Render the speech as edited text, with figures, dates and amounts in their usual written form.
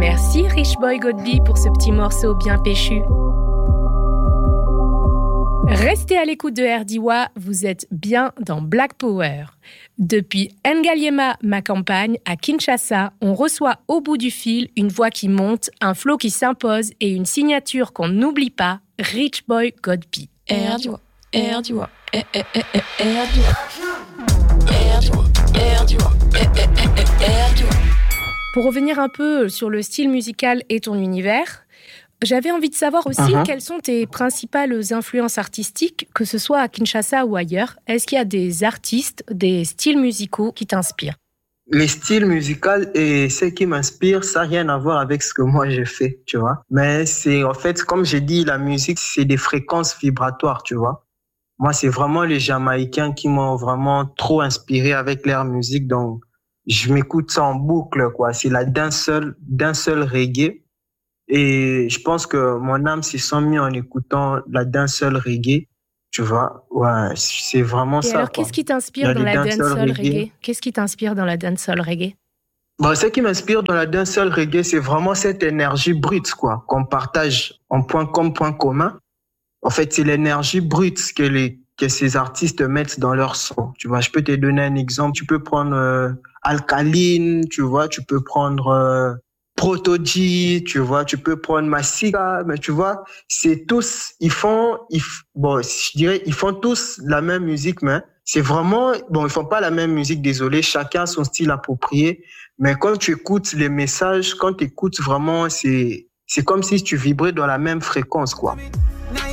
Merci Rich Boy Godby pour ce petit morceau bien péchu. Restez à l'écoute de RDIWA, vous êtes bien dans Black Power. Depuis Ngaliema, ma campagne, à Kinshasa, on reçoit au bout du fil une voix qui monte, un flow qui s'impose et une signature qu'on n'oublie pas, Rich Boy Godby. RDIWA, RDIWA, Pour revenir un peu sur le style musical et ton univers, j'avais envie de savoir aussi quelles sont tes principales influences artistiques, que ce soit à Kinshasa ou ailleurs. Est-ce qu'il y a des artistes, des styles musicaux qui t'inspirent? Les styles musicaux et ce qui m'inspire, ça n'a rien à voir avec ce que moi j'ai fait, tu vois. Mais c'est, en fait, comme j'ai dit, la musique, c'est des fréquences vibratoires, tu vois. Moi, c'est vraiment les Jamaïcains qui m'ont vraiment trop inspiré avec leur musique. Donc, je m'écoute ça en boucle, quoi. C'est d'un seul reggae. Et je pense que mon âme s'est mis en écoutant la dancehall reggae, tu vois. Ouais, c'est vraiment ça. Alors, qu'est-ce qui t'inspire dans la dancehall reggae? Qu'est-ce qui t'inspire dans la dancehall reggae? Bon, ce qui m'inspire dans la dancehall reggae, c'est vraiment cette énergie brute, quoi, qu'on partage en point commun. En fait, c'est l'énergie brute que ces artistes mettent dans leur son. Tu vois, je peux te donner un exemple. Tu peux prendre Alkaline, tu vois, tu peux prendre Proto-G, tu vois, tu peux prendre Masika, mais tu vois, c'est tous, ils font tous la même musique, mais c'est vraiment, ils font pas la même musique, désolé, chacun a son style approprié, mais quand tu écoutes les messages, quand tu écoutes vraiment, c'est comme si tu vibrais dans la même fréquence, quoi.